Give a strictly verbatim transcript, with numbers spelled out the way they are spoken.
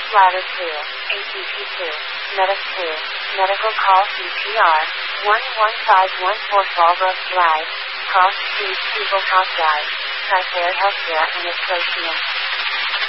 Ladder two, A T P two, Medic two, Medical Call C P R, one one five one four Fallbrook Drive, Cross Street, Eagle House Drive, Tricare Healthcare Administration.